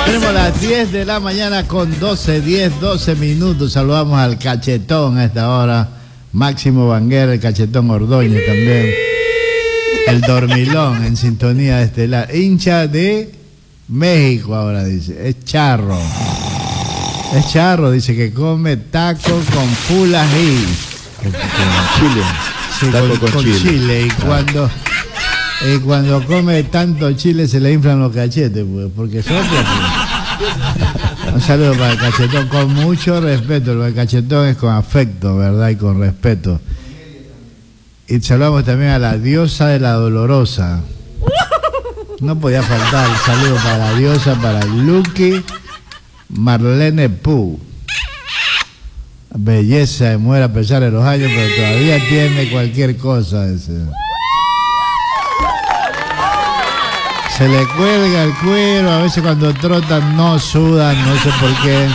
Tenemos las 10 de la mañana con 12 minutos. Saludamos al Cachetón a esta hora. Máximo Banguera, el Cachetón Ordóñez también. El Dormilón en sintonía estelar. Hincha de México ahora dice. Es charro. Es charro, dice que come taco con full ají. Con chile. Sí, con chile. Y cuando come tanto chile se le inflan los cachetes, pues, porque sopla. Pues. Un saludo para el Cachetón, con mucho respeto. El Cachetón es con afecto, ¿verdad? Y con respeto. Y saludamos también a la diosa de la Dolorosa. No podía faltar el saludo para la diosa, para Lucky Marlene Pú. Belleza de mujer a pesar de los años, pero todavía tiene cualquier cosa. Se le cuelga el cuero, a veces cuando trotan no sudan, no sé por qué.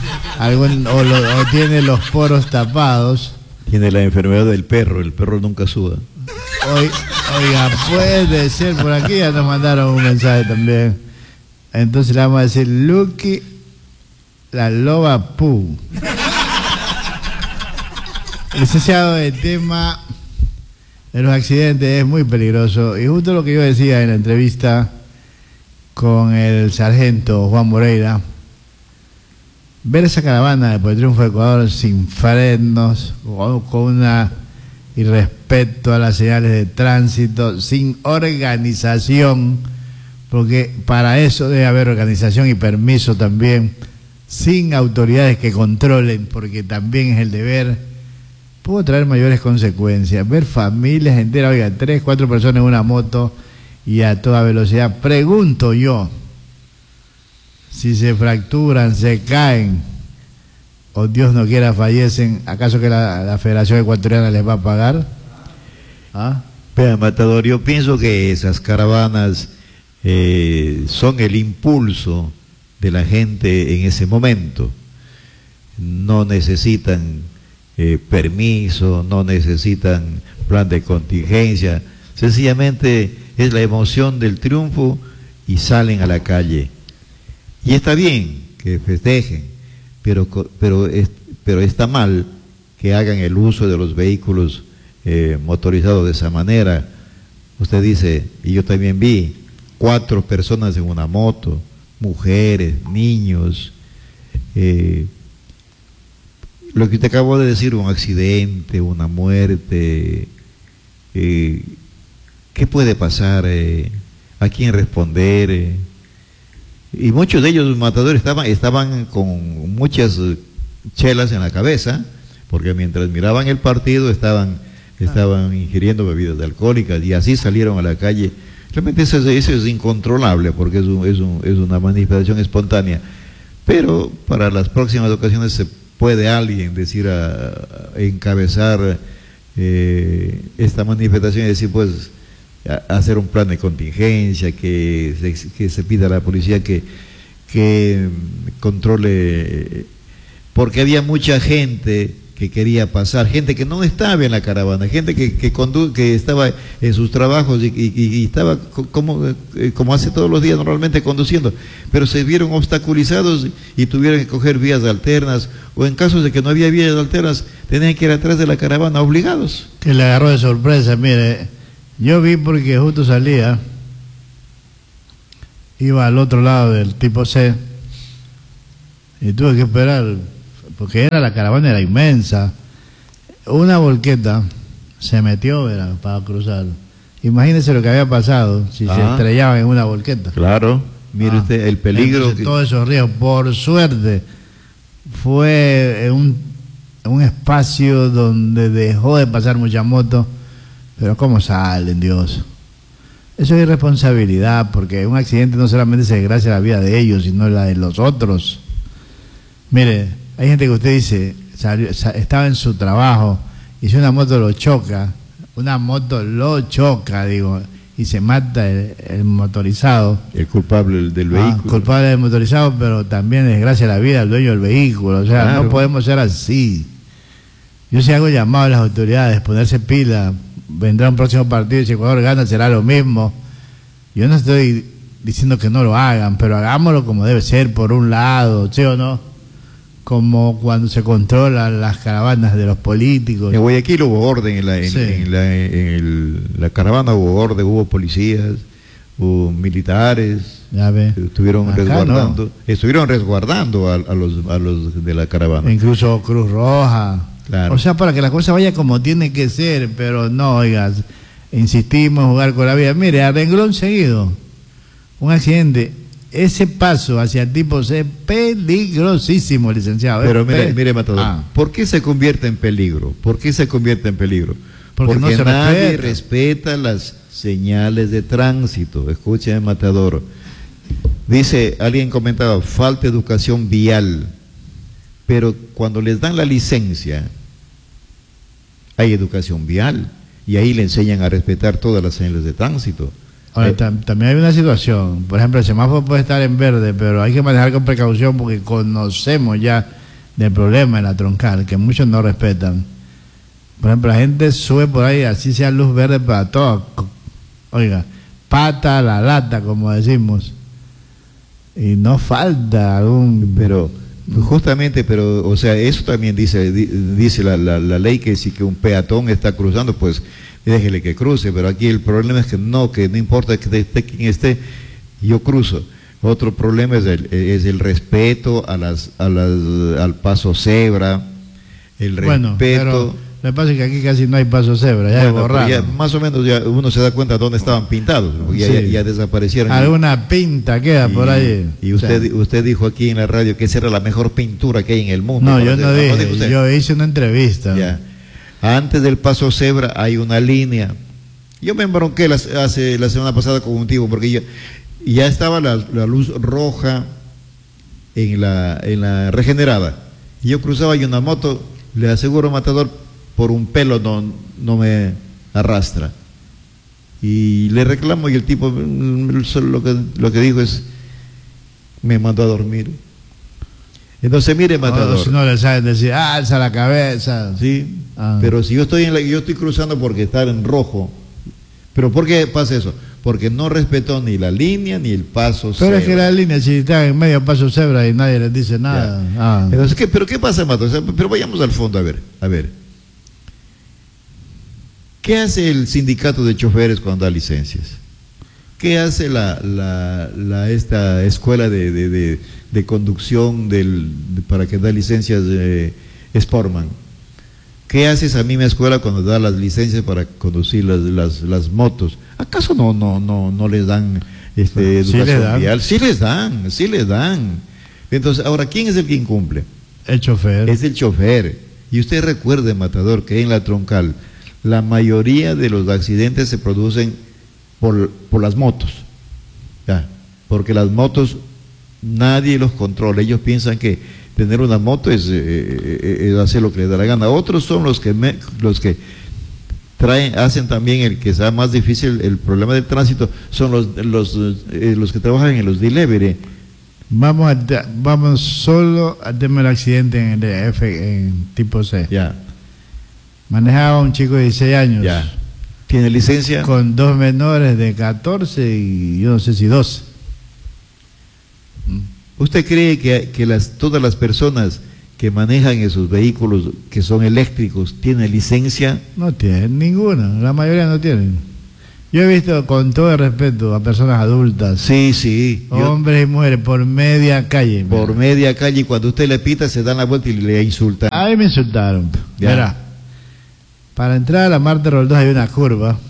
O tiene los poros tapados. Tiene la enfermedad del perro, el perro nunca suda. Oiga, puede ser, por aquí ya nos mandaron un mensaje también. Entonces le vamos a decir Lucky la Loba Pú. Licenciado, el tema de los accidentes es muy peligroso. Y justo lo que yo decía en la entrevista con el sargento Juan Moreira, ver esa caravana de por el triunfo de Ecuador sin frenos, con una irrespeto a las señales de tránsito, sin organización, porque para eso debe haber organización y permiso también, sin autoridades que controlen, porque también es el deber, pudo traer mayores consecuencias. Ver familias enteras, oiga, 3, 4 personas en una moto y a toda velocidad. Pregunto yo, si se fracturan, se caen, o Dios no quiera fallecen, ¿acaso que la Federación Ecuatoriana les va a pagar? ¿Ah? Vea, Matador, yo pienso que esas caravanas son el impulso de la gente en ese momento. No necesitan permiso, no necesitan plan de contingencia, sencillamente es la emoción del triunfo y salen a la calle. Y está bien que festejen, pero está mal que hagan el uso de los vehículos motorizados de esa manera. Usted dice, y yo también vi, 4 personas en una moto, mujeres, niños, lo que usted acabó de decir, un accidente, una muerte, ¿qué puede pasar? ¿A quién responder? Y muchos de ellos, los matadores, estaban con muchas chelas en la cabeza, porque mientras miraban el partido estaban ingiriendo bebidas alcohólicas y así salieron a la calle. Realmente eso es incontrolable, porque es una manifestación espontánea. Pero para las próximas ocasiones se puede alguien decir, encabezar esta manifestación y decir, pues, hacer un plan de contingencia, que se pida a la policía que controle, porque había mucha gente que quería pasar, gente que no estaba en la caravana, gente que estaba en sus trabajos y estaba como hace todos los días normalmente conduciendo, pero se vieron obstaculizados y tuvieron que coger vías alternas, o en casos de que no había vías alternas, tenían que ir atrás de la caravana obligados. Que le agarró de sorpresa, mire, yo vi porque justo salía, iba al otro lado del tipo C y tuve que esperar, porque la caravana era inmensa. Una volqueta se metió, ¿verdad?, para cruzar. Imagínese lo que había pasado si se estrellaban en una volqueta. Claro, mire usted el peligro. Todos esos ríos, por suerte, fue en un espacio donde dejó de pasar mucha moto, pero ¿cómo salen, Dios? Eso es irresponsabilidad, porque un accidente no solamente se desgracia la vida de ellos, sino la de los otros. Mire, hay gente que usted dice, estaba en su trabajo y si una moto lo choca, digo, y se mata el motorizado. El culpable del vehículo. Culpable del motorizado, pero también desgracia la vida del dueño del vehículo. O sea, claro, no podemos ser así. Yo sí hago llamado a las autoridades, ponerse pila. Vendrá un próximo partido y si Ecuador gana será lo mismo. Yo no estoy diciendo que no lo hagan, pero hagámoslo como debe ser, por un lado, ¿sí o no? Como cuando se controlan las caravanas de los políticos. En Guayaquil hubo orden, la caravana hubo orden, hubo policías, hubo militares, Ya ve. estuvieron resguardando a los de la caravana. Incluso Cruz Roja. Claro. O sea, para que la cosa vaya como tiene que ser, pero no, oigas, insistimos en jugar con la vida. Mire, a renglón seguido, un accidente. Ese paso hacia el tipo C es peligrosísimo, licenciado. Pero mire, Matador, ¿por qué se convierte en peligro? ¿Por qué se convierte en peligro? Porque no se nadie respeta las señales de tránsito. Escuchen, Matador. Dice, alguien comentaba, falta educación vial. Pero cuando les dan la licencia, hay educación vial. Y ahí le enseñan a respetar todas las señales de tránsito. Ahora, también hay una situación, por ejemplo, el semáforo puede estar en verde, pero hay que manejar con precaución porque conocemos ya del problema en la troncal, que muchos no respetan. Por ejemplo, la gente sube por ahí, así sea luz verde para todo. Oiga, pata a la lata, como decimos. Y no falta algún... Pero, justamente, o sea, eso también dice la ley, que si que un peatón está cruzando, pues déjele que cruce, pero aquí el problema es que no importa que esté quien esté, yo cruzo. Otro problema es el respeto al paso cebra, el respeto. Pero lo que pasa es que aquí casi no hay paso cebra, ya es borrado. Ya, más o menos ya uno se da cuenta dónde estaban pintados, porque ya desaparecieron. Alguna pinta queda por ahí. Y usted didijo aquí en la radio que esa era la mejor pintura que hay en el mundo. No, yo no dije, yo hice una entrevista. Ya. Antes del paso cebra hay una línea. Yo me embronqué la semana pasada con un tipo porque ya estaba la luz roja en la regenerada. Y yo cruzaba y una moto, le aseguro, Matador, por un pelo no me arrastra. Y le reclamo y el tipo lo que dijo es, me mandó a dormir. Entonces, mire, Matador. Si no le saben decir, alza la cabeza. Sí, pero si yo estoy cruzando porque está en rojo. ¿Pero por qué pasa eso? Porque no respetó ni la línea ni el paso cebra. Pero es que la línea, si está en medio paso cebra y nadie les dice nada. Entonces, ¿pero qué pasa, Matador? Pero vayamos al fondo, a ver. ¿Qué hace el sindicato de choferes cuando da licencias? ¿Qué hace esta escuela de conducción para que da licencias Sportman? ¿Qué hace esa misma escuela cuando da las licencias para conducir las motos? ¿Acaso no les dan educación vial? Sí les dan. Entonces, ahora, ¿quién es el que incumple? El chofer. Es el chofer. Y usted recuerde, Matador, que en la troncal la mayoría de los accidentes se producen por las motos, porque las motos nadie los controla. Ellos piensan que tener una moto es hacer lo que les da la gana. Otros son los que hacen también el que sea más difícil el problema del tránsito, son los que trabajan en los delivery. Vamos solo al tema del accidente en tipo C. Ya. Manejaba un chico de 16 años. Ya. ¿Tiene licencia? Con dos menores de 14 y yo no sé si 12. ¿Usted cree que todas las personas que manejan esos vehículos que son eléctricos tienen licencia? No tienen ninguna, la mayoría no tienen. Yo he visto, con todo el respeto, a personas adultas, sí, hombres y mujeres, por media calle. Por media calle, y cuando usted le pita, se dan la vuelta y le insultan. A mí me insultaron. Ya. Verá, para entrar a la Marte Roldós hay una curva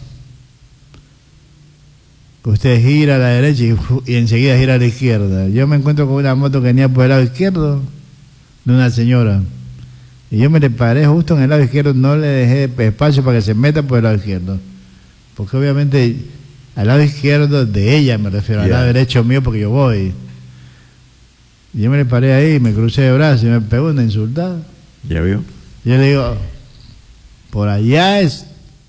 que usted gira a la derecha y enseguida gira a la izquierda. Yo me encuentro con una moto que venía por el lado izquierdo de una señora y yo me le paré justo en el lado izquierdo, no le dejé espacio para que se meta por el lado izquierdo, porque obviamente al lado izquierdo de ella me refiero, al lado derecho mío, porque yo voy. Y yo me le paré ahí, me crucé de brazos y me pegó una insultada. ¿Ya vio? Yo le digo, por allá es.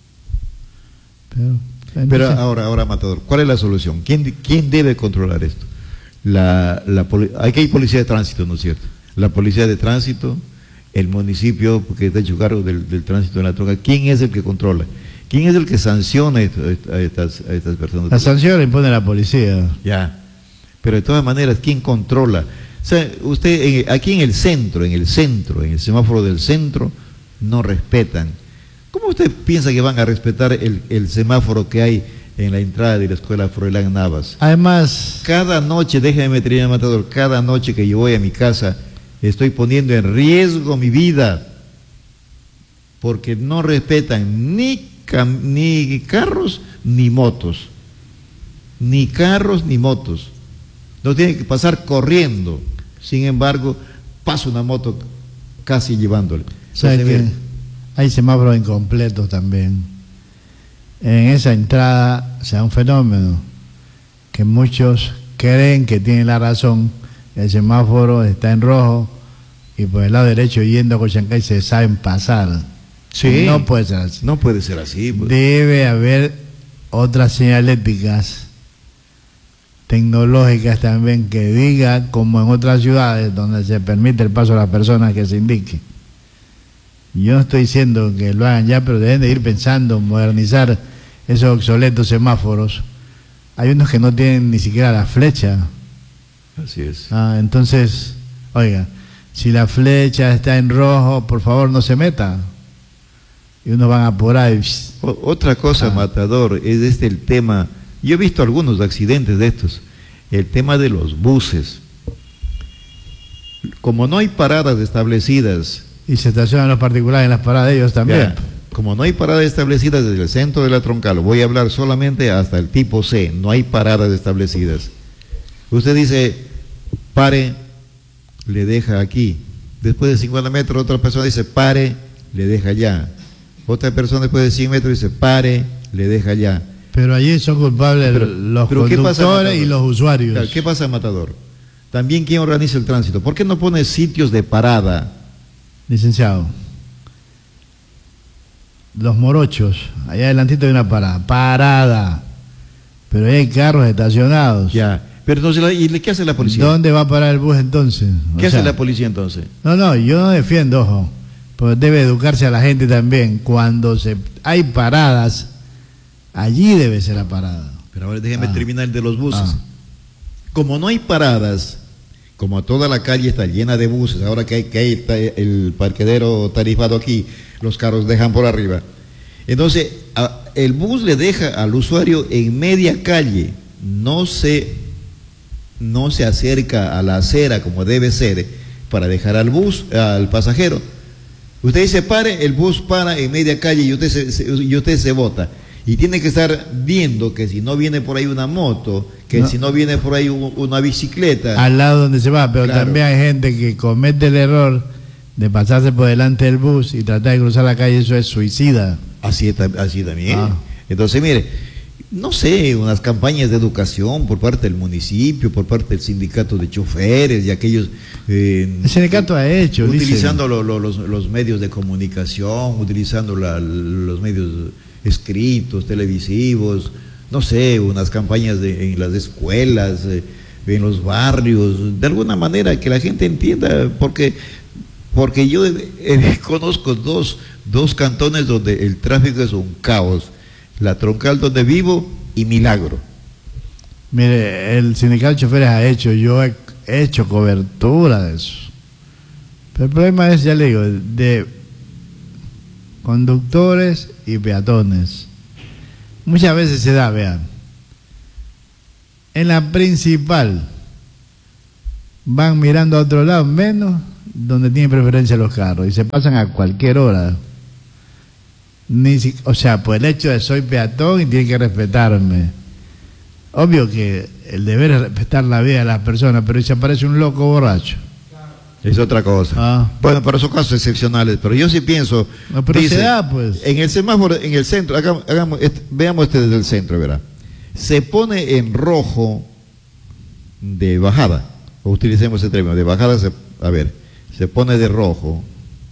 Pero ahora, Matador, ¿cuál es la solución? ¿Quién debe controlar esto? Aquí hay policía de tránsito, ¿no es cierto? La policía de tránsito, el municipio, porque está hecho cargo del tránsito en la troncal. ¿Quién es el que controla? ¿Quién es el que sanciona a estas personas? La sanción la impone la policía. Ya, pero de todas maneras, ¿quién controla? O sea, usted aquí en el semáforo del centro, no respetan. ¿Cómo usted piensa que van a respetar el semáforo que hay en la entrada de la escuela Froilán Navas? Además, Cada noche, déjeme terminar, Matador, cada noche que yo voy a mi casa, estoy poniendo en riesgo mi vida, porque no respetan ni carros ni motos. Ni carros ni motos. No tienen que pasar corriendo. Sin embargo, pasa una moto casi llevándole. ¿sabe qué? Hay semáforos incompletos también. En esa entrada se da un fenómeno que muchos creen que tienen la razón. El semáforo está en rojo y por el lado derecho yendo a Cochancay se saben pasar. Sí. No puede ser así. No puede ser así. Pues. Debe haber otras señaléticas tecnológicas también que diga, como en otras ciudades donde se permite el paso a las personas, que se indique. Yo no estoy diciendo que lo hagan ya, pero deben de ir pensando en modernizar esos obsoletos semáforos. Hay unos que no tienen ni siquiera la flecha. Así es. Entonces, oiga, si la flecha está en rojo, por favor no se meta. Y unos van a apurar y... Otra cosa, Matador, es el tema. Yo he visto algunos accidentes de estos. El tema de los buses. Como no hay paradas establecidas. Y se estacionan los particulares en las paradas de ellos también. Ya, como no hay paradas establecidas desde el centro de la Troncal, voy a hablar solamente hasta el tipo C, no hay paradas establecidas. Usted dice, pare, le deja aquí. Después de 50 metros, otra persona dice, pare, le deja allá. Otra persona después de 100 metros dice, pare, le deja allá. Pero allí son culpables los conductores y los usuarios. Claro, ¿qué pasa, Matador? También, ¿quién organiza el tránsito? ¿Por qué no pone sitios de parada? Licenciado, los morochos, allá adelantito hay una parada, pero ahí hay carros estacionados. Ya, pero entonces, ¿y qué hace la policía? ¿Dónde va a parar el bus entonces? ¿Qué hace la policía entonces? No, yo no defiendo, ojo, pero debe educarse a la gente también. Cuando hay paradas, allí debe ser la parada. Pero ahora déjeme terminar el de los buses. Como no hay paradas, como toda la calle está llena de buses, ahora que hay el parquedero tarifado aquí, los carros dejan por arriba. Entonces, el bus le deja al usuario en media calle, no se acerca a la acera como debe ser para dejar al pasajero. Usted dice pare, el bus para en media calle y usted se bota. Y tiene que estar viendo que si no viene por ahí una moto, que si no viene por ahí una bicicleta. Al lado donde se va, pero claro. También hay gente que comete el error de pasarse por delante del bus y tratar de cruzar la calle, eso es suicida. Así también. Entonces, mire, no sé, unas campañas de educación por parte del municipio, por parte del sindicato de choferes y aquellos... el sindicato ha hecho, utilizando los medios de comunicación, utilizando los medios escritos, televisivos, no sé, unas campañas en las escuelas, en los barrios, de alguna manera que la gente entienda, porque yo conozco dos cantones donde el tráfico es un caos, la Troncal donde vivo y Milagro. Mire, el sindicato de choferes ha hecho, yo he hecho cobertura de eso, pero el problema es, ya le digo, de conductores y peatones. Muchas veces se da, vean, en la principal van mirando a otro lado, menos donde tienen preferencia los carros, y se pasan a cualquier hora. O sea, por el hecho de soy peatón y tienen que respetarme. Obvio que el deber es respetar la vida de las personas, pero si aparece un loco borracho, es otra cosa. Bueno, pero son casos excepcionales, pero yo sí pienso, no, pero dice, se da, pues. En el semáforo, en el centro, veamos desde el centro, verá. Se pone en rojo de bajada, o utilicemos ese término, de bajada, se pone de rojo,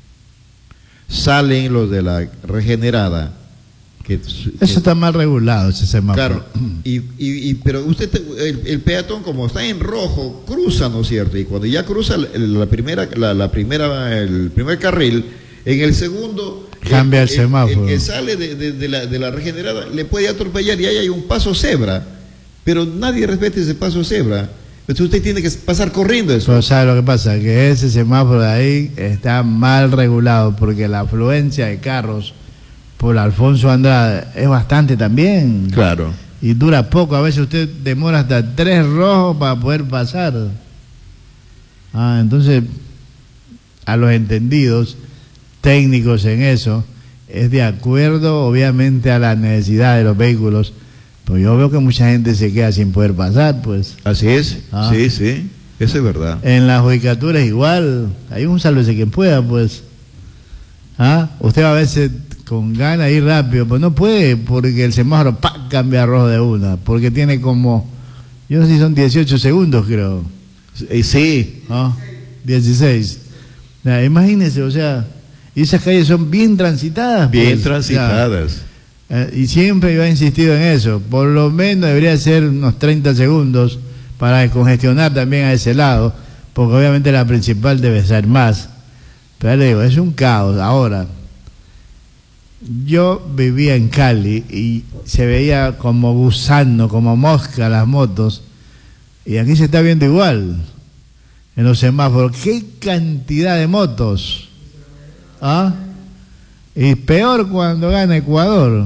salen los de la regenerada. Eso está mal regulado, ese semáforo. Claro, pero usted, el peatón como está en rojo, cruza, ¿no es cierto? Y cuando ya cruza el primer carril, En el segundo, cambia el semáforo. El que sale de la regenerada le puede atropellar y ahí hay un paso cebra, pero nadie respeta ese paso cebra. Entonces usted tiene que pasar corriendo eso. Pero ¿sabe lo que pasa? Que ese semáforo de ahí está mal regulado porque la afluencia de carros por Alfonso Andrade es bastante también. Claro. Y dura poco, a veces usted demora hasta 3 rojos para poder pasar. Entonces, a los entendidos técnicos en eso, es de acuerdo obviamente a la necesidad de los vehículos, pero yo veo que mucha gente se queda sin poder pasar, pues. Así es, sí, sí, eso es verdad. En la judicatura es igual, hay un sálvese quien pueda, pues. Usted a veces con ganas de ir rápido, pues no puede, porque el semáforo cambia a rojo de una, porque tiene como, yo no sé si son 18 segundos, creo. Sí. 16. Imagínese, o sea, y esas calles son bien transitadas. Bien pues, transitadas. Y siempre yo he insistido en eso, por lo menos debería ser unos 30 segundos para descongestionar también a ese lado, porque obviamente la principal debe ser más. Pero le digo, es un caos. Ahora, yo vivía en Cali y se veía como gusano, como mosca las motos, y aquí se está viendo igual en los semáforos. ¡Qué cantidad de motos! Y peor cuando gana Ecuador.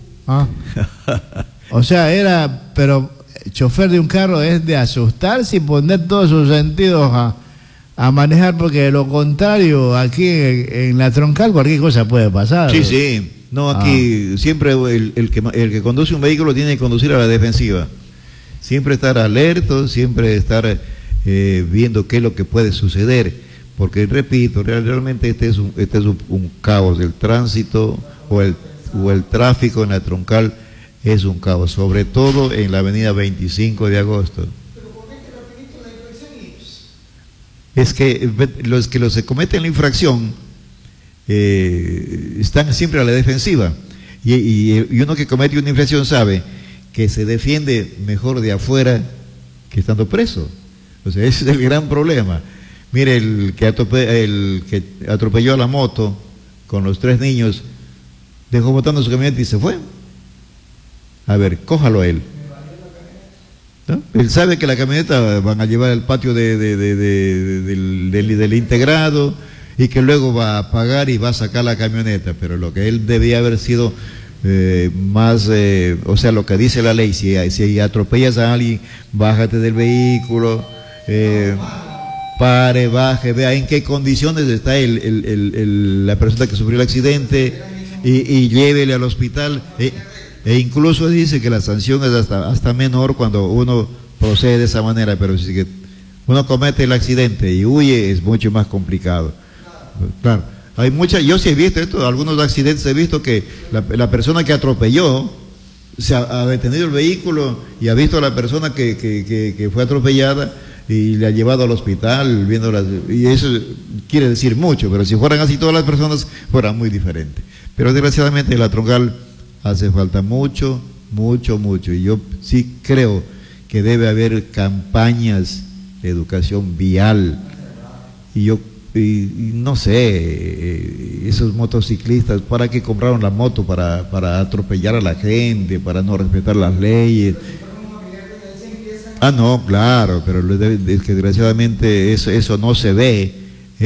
O sea, pero chofer de un carro es de asustarse y poner todos sus sentidos a manejar, porque de lo contrario, aquí en la troncal cualquier cosa puede pasar. Sí, sí. No, aquí siempre el que conduce un vehículo tiene que conducir a la defensiva. Siempre estar alerta, siempre estar viendo qué es lo que puede suceder. Porque, repito, realmente este es un caos. El tránsito o el tráfico en la troncal es un caos, sobre todo en la avenida 25 de agosto. Es que los que cometen la infracción están siempre a la defensiva, y uno que comete una infracción sabe que se defiende mejor de afuera que estando preso. O sea, ese es el gran problema. Mire, el que atropelló a la moto con los 3 niños, dejó botando su camioneta y se fue. A ver, cójalo a él. ¿No? Él sabe que la camioneta van a llevar al patio del integrado, y que luego va a pagar y va a sacar la camioneta, pero lo que él debía haber sido más, o sea, lo que dice la ley, si atropellas a alguien, bájate del vehículo, pare, baje, vea en qué condiciones está la persona que sufrió el accidente, y llévele al hospital. E incluso dice que la sanción es hasta menor cuando uno procede de esa manera, pero si que uno comete el accidente y huye, es mucho más complicado. Claro, hay yo sí he visto esto, algunos accidentes he visto que la persona que atropelló se ha detenido el vehículo y ha visto a la persona que fue atropellada y le ha llevado al hospital, y eso quiere decir mucho, pero si fueran así todas las personas, fuera muy diferente. Pero desgraciadamente en la troncal hace falta mucho, mucho, mucho, y yo sí creo que debe haber campañas de educación vial, y no sé, esos motociclistas, ¿para qué compraron la moto? Para atropellar a la gente, para no respetar las leyes. No, claro, pero es que desgraciadamente eso no se ve,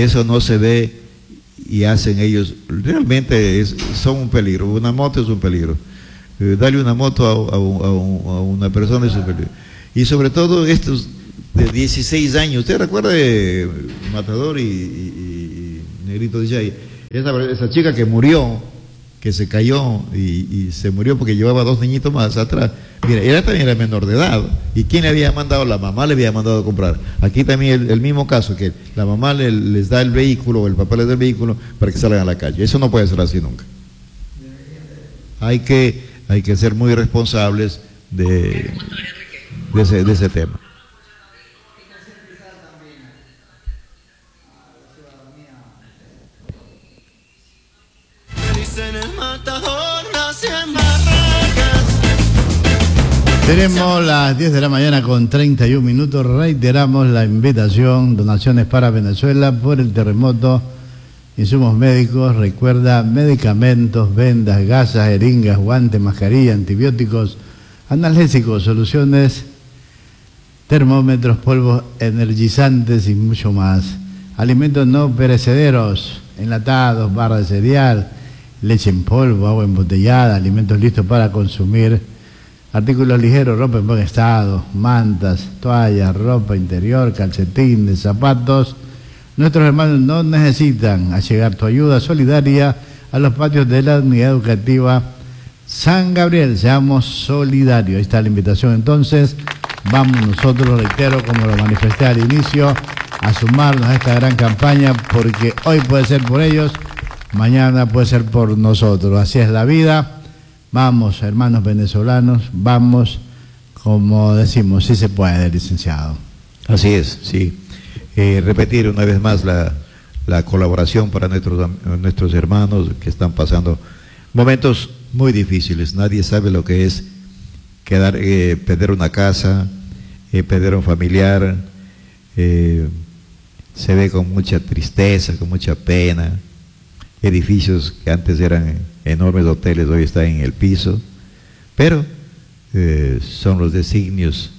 y hacen ellos, realmente son un peligro. Una moto es un peligro. Darle una moto a una persona es un peligro. Y sobre todo estos de 16 años, ¿usted recuerda de Matador y Negrito DJ? Esa chica que murió, que se cayó y se murió porque llevaba 2 niñitos más atrás. Mira, ella también era menor de edad. ¿Y quién le había mandado? La mamá le había mandado a comprar. Aquí también el mismo caso, que la mamá les da el vehículo, o el papá les da el vehículo para que salgan a la calle. Eso no puede ser así nunca. Hay que ser muy responsables de ese tema. Tenemos las 10 de la mañana con 31 minutos. Reiteramos la invitación, donaciones para Venezuela por el terremoto insumos médicos, recuerda, medicamentos, vendas, gasas, jeringas, guantes, mascarilla, antibióticos, analgésicos, soluciones, termómetros, polvos energizantes y mucho más. Alimentos no perecederos, enlatados, barra de cereal, leche en polvo, agua embotellada, alimentos listos para consumir, artículos ligeros, ropa en buen estado, mantas, toallas, ropa interior, calcetines, zapatos. Nuestros hermanos no necesitan allegar tu ayuda solidaria a los patios de la unidad educativa San Gabriel. Seamos solidarios. Ahí está la invitación entonces. Vamos nosotros, reitero, como lo manifesté al inicio, a sumarnos a esta gran campaña, porque hoy puede ser por ellos, mañana puede ser por nosotros. Así es la vida. Vamos, hermanos venezolanos, vamos, como decimos, sí se puede, licenciado. Así es, sí. Repetir una vez más la colaboración para nuestros hermanos que están pasando momentos muy difíciles. Nadie sabe lo que es perder una casa, perder un familiar. Se ve con mucha tristeza, con mucha pena. Edificios que antes eran enormes hoteles, hoy están en el piso. Pero son los designios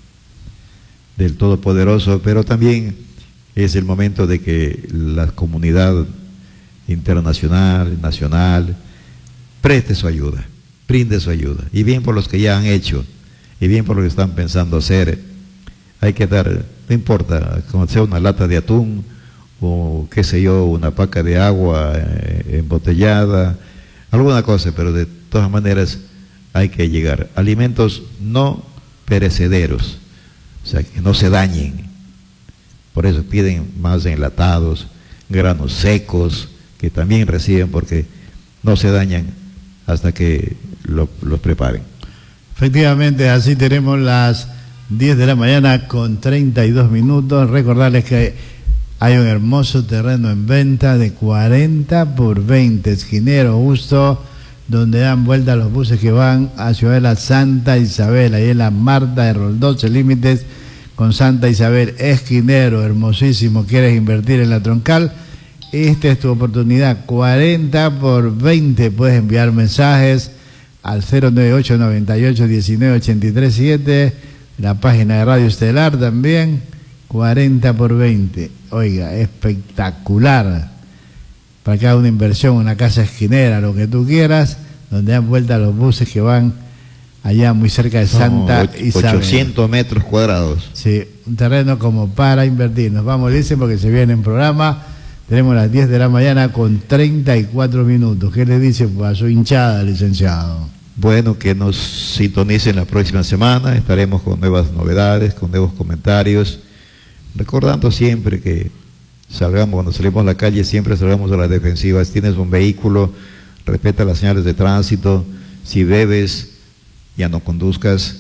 del Todopoderoso, pero también es el momento de que la comunidad internacional, nacional, preste su ayuda, brinde su ayuda, y bien por los que ya han hecho, y bien por los que están pensando hacer. Hay que dar, no importa, como sea una lata de atún, o qué sé yo, una paca de agua embotellada, alguna cosa, pero de todas maneras hay que llegar. Alimentos no perecederos, o sea, que no se dañen. Por eso piden más enlatados, granos secos, que también reciben porque no se dañan hasta que los preparen. Efectivamente, así tenemos las 10 de la mañana con 32 minutos. Recordarles que hay un hermoso terreno en venta de 40 por 20, esquinero justo, donde dan vuelta los buses que van a Ciudad de la Santa Isabel, ahí en la Marta de Roldós, límites con Santa Isabel, esquinero, hermosísimo. ¿Quieres invertir en la troncal? Esta es tu oportunidad, 40 por 20. Puedes enviar mensajes al 098 98 19 83 7, la página de Radio Estelar también, 40 por 20. Oiga, espectacular. Para que haga una inversión, una casa esquinera, lo que tú quieras, donde dan vuelta los buses que van allá muy cerca de Santa Isabel. 800 metros cuadrados. Sí, un terreno como para invertir. Nos vamos, dicen, porque se viene en programa. Tenemos las 10 de la mañana con 34 minutos. ¿Qué le dice a su hinchada, licenciado? Bueno, que nos sintonicen la próxima semana. Estaremos con nuevas novedades, con nuevos comentarios. Recordando siempre que cuando salimos a la calle, siempre salgamos a la defensiva. Si tienes un vehículo, respeta las señales de tránsito. Si bebes, ya no conduzcas,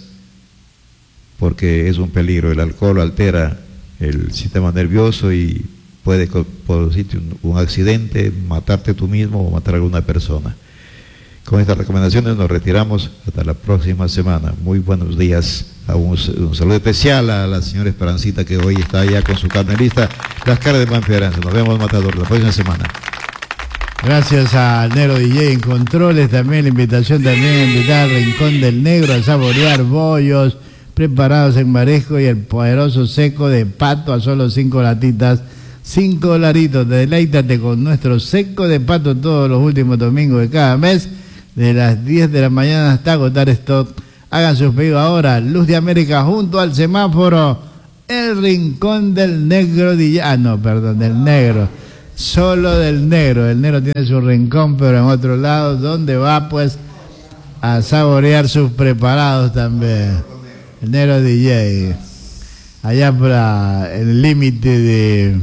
porque es un peligro. El alcohol altera el sistema nervioso y puede producirte un accidente, matarte tú mismo o matar a alguna persona. Con estas recomendaciones nos retiramos hasta la próxima semana. Muy buenos días. Un saludo especial a la señora Esperancita, que hoy está allá con su carne lista, las carnes de Manferanza. Nos vemos, Matador, la próxima semana. Gracias al Negro DJ en controles, también la invitación también a invitar al Rincón del Negro a saborear bollos preparados en marisco y el poderoso seco de pato a solo 5 latitas, $5. Deleítate con nuestro seco de pato todos los últimos domingos de cada mes, de las 10 de la mañana hasta agotar stock. Hagan sus pedidos ahora. Luz de América junto al semáforo, el Rincón del Negro DJ. Del Negro. Solo del Negro. El Negro tiene su rincón, pero en otro lado, donde va pues a saborear sus preparados también. El Negro DJ. Allá para el límite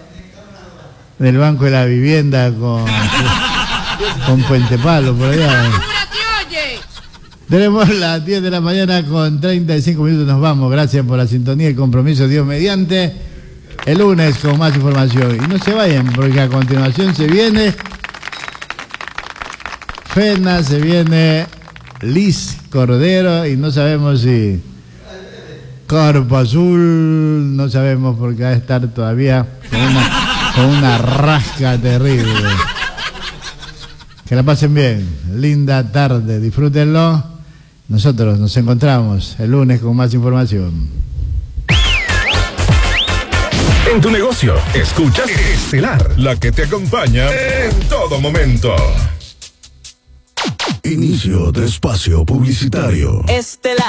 del Banco de la Vivienda con Puente Palo, por allá. Tenemos las 10 de la mañana con 35 minutos. Nos vamos. Gracias por la sintonía y compromiso. Dios mediante. El lunes con más información. Y no se vayan, porque a continuación se viene Fena, se viene Liz Cordero, y no sabemos si Corpo Azul, no sabemos, porque va a estar todavía con una con una rasca terrible. Que la pasen bien, linda tarde, disfrútenlo. Nosotros nos encontramos el lunes con más información. En tu negocio, escuchas Estelar, la que te acompaña en todo momento. Inicio de espacio publicitario. Estelar.